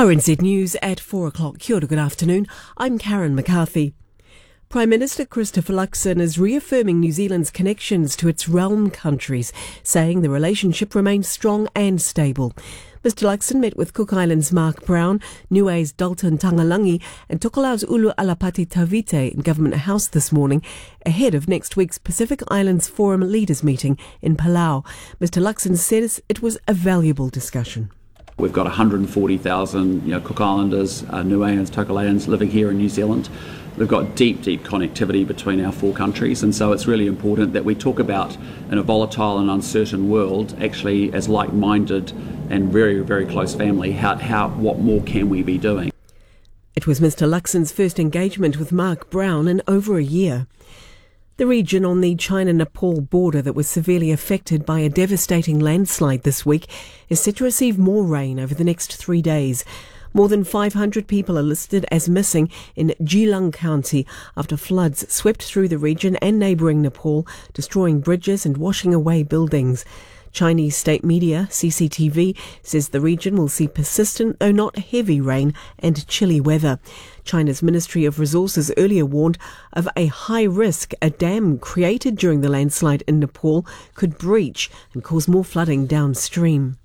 RNZ News at 4 o'clock. Kia ora, good afternoon. I'm Karen McCarthy. Prime Minister Christopher Luxon is reaffirming New Zealand's connections to its realm countries, saying the relationship remains strong and stable. Mr Luxon met with Cook Islands' Mark Brown, Niue's Dalton Tangalangi and Tokelau's Ulu Alapati Tavite in Government House this morning, ahead of next week's Pacific Islands Forum leaders meeting in Palau. Mr Luxon says it was a valuable discussion. We've got 140,000 Cook Islanders, Niueans, Tokelauans living here in New Zealand. We've got deep connectivity between our four countries, and so it's really important that we talk about, in a volatile and uncertain world, actually as like-minded and very close family, what more can we be doing? It was Mr Luxon's first engagement with Mark Brown in over a year. The region on the China-Nepal border that was severely affected by a devastating landslide this week is set to receive more rain over the next 3 days. More than 500 people are listed as missing in Geelong County after floods swept through the region and neighbouring Nepal, destroying bridges and washing away buildings. Chinese state media, CCTV, says the region will see persistent, though not heavy rain and chilly weather. China's Ministry of Resources earlier warned of a high risk a dam created during the landslide in Nepal could breach and cause more flooding downstream.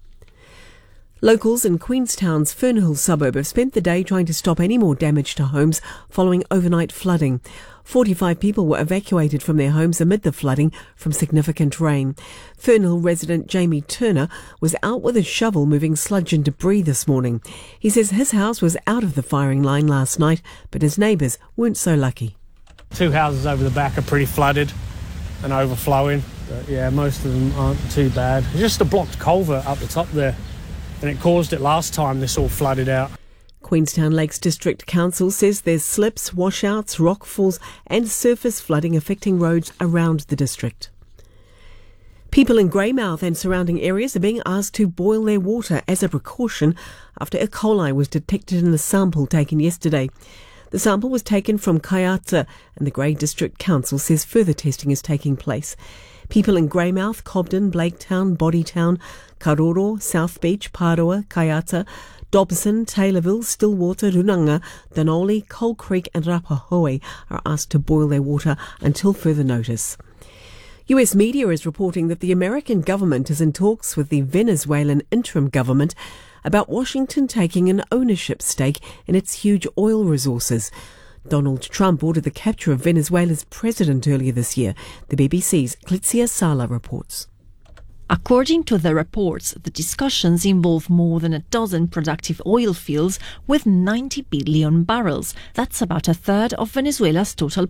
Locals in Queenstown's Fernhill suburb have spent the day trying to stop any more damage to homes following overnight flooding. 45 people were evacuated from their homes amid the flooding from significant rain. Fernhill resident Jamie Turner was out with a shovel moving sludge and debris this morning. He says his house was out of the firing line last night, but his neighbours weren't so lucky. 2 houses over the back are pretty flooded and overflowing, but yeah, most of them aren't too bad. It's just a blocked culvert up the top there, and it caused it last time this all flooded out. Queenstown Lakes District Council says there's slips, washouts, rockfalls and surface flooding affecting roads around the district. People in Greymouth and surrounding areas are being asked to boil their water as a precaution after E. coli was detected in the sample taken yesterday. The sample was taken from Kaiata, and the Grey District Council says further testing is taking place. People in Greymouth, Cobden, Blaketown, Bodytown, Karoro, South Beach, Paroa, Kaiata, Dobson, Taylorville, Stillwater, Runanga, Dunolly, Coal Creek and Rapahoe are asked to boil their water until further notice. US media is reporting that the American government is in talks with the Venezuelan interim government about Washington taking an ownership stake in its huge oil resources. Donald Trump ordered the capture of Venezuela's president earlier this year. The BBC's Clitzia Sala reports. According to the reports, the discussions involve more than a dozen productive oil fields with 90 billion barrels. That's about a third of Venezuela's total